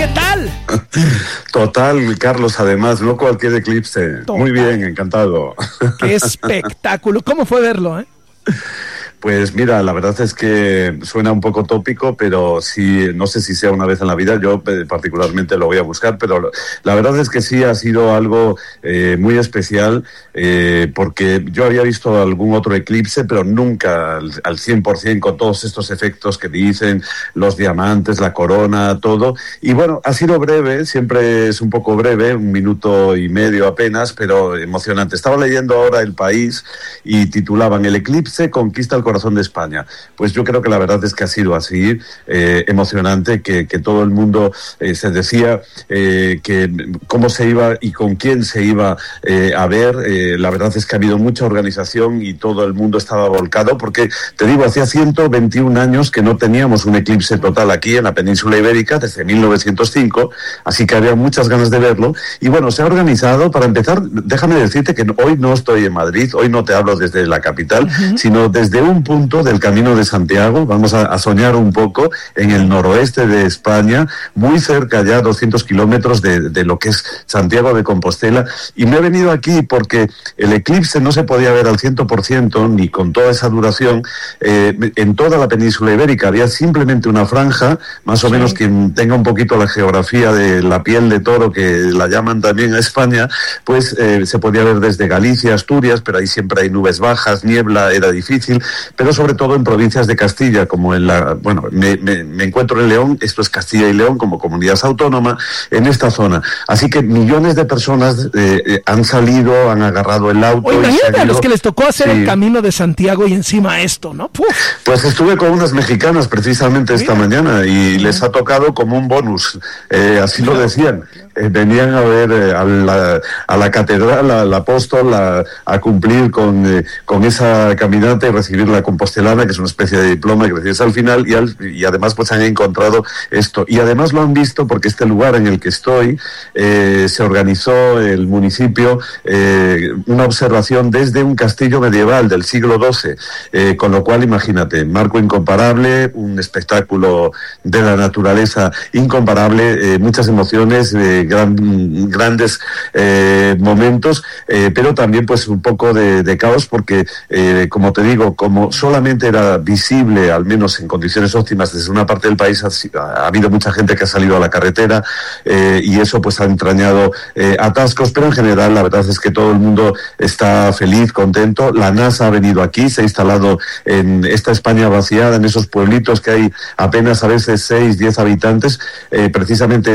¿qué tal? Total, Carlos, además, no cualquier eclipse. Total. Muy bien, encantado. ¡Qué espectáculo! ¿Cómo fue verlo, Pues mira, la verdad es que suena un poco tópico, pero sí, no sé si sea una vez en la vida, yo particularmente lo voy a buscar, pero la verdad es que sí ha sido algo muy especial, porque yo había visto algún otro eclipse, pero nunca al 100% con todos estos efectos que dicen, los diamantes, la corona, todo. Y bueno, ha sido breve, siempre es un poco breve, 1 minuto y medio apenas, pero emocionante. Estaba leyendo ahora El País y titulaban "El eclipse conquista el corazón de España". Pues yo creo que la verdad es que ha sido así, emocionante, que todo el mundo se decía que cómo se iba y con quién se iba a ver. La verdad es que ha habido mucha organización y todo el mundo estaba volcado, porque te digo, hacía 121 años que no teníamos un eclipse total aquí en la península ibérica, desde 1905, así que había muchas ganas de verlo. Y bueno, se ha organizado. Para empezar, déjame decirte que hoy no estoy en Madrid, hoy no te hablo desde la capital, sino desde un punto del Camino de Santiago. Vamos a soñar un poco en el noroeste de España, muy cerca ya, 200 kilómetros de lo que es Santiago de Compostela, y me he venido aquí porque el eclipse no se podía ver al 100% ni con toda esa duración en toda la península ibérica. Había simplemente una franja, más o menos, quien tenga un poquito la geografía de la piel de toro, que la llaman también a España, pues se podía ver desde Galicia, Asturias, pero ahí siempre hay nubes bajas, niebla, era difícil, pero sobre todo en provincias de Castilla, como en la... Bueno, me encuentro en León, esto es Castilla y León como comunidad autónoma, en esta zona. Así que millones de personas han salido, han agarrado el auto... Oye, imagínate a los que les tocó hacer el Camino de Santiago y encima esto, ¿no? ¡Puf! Pues estuve con unas mexicanas precisamente esta mañana y les ha tocado como un bonus, así lo decían. Venían a ver a la catedral, al apóstol, a cumplir con esa caminata y recibir la compostelana, que es una especie de diploma que recibes al final, y además pues han encontrado esto. Y además lo han visto porque este lugar en el que estoy, se organizó el municipio una observación desde un castillo medieval del siglo XII, con lo cual imagínate, marco incomparable, un espectáculo de la naturaleza incomparable, muchas emociones, grandes momentos, pero también pues un poco de caos, porque como te digo, como solamente era visible, al menos en condiciones óptimas, desde una parte del país, ha habido mucha gente que ha salido a la carretera, y eso pues ha entrañado atascos, pero en general la verdad es que todo el mundo está feliz, contento. La NASA ha venido aquí, se ha instalado en esta España vaciada, en esos pueblitos que hay apenas a veces 6, 10 habitantes, precisamente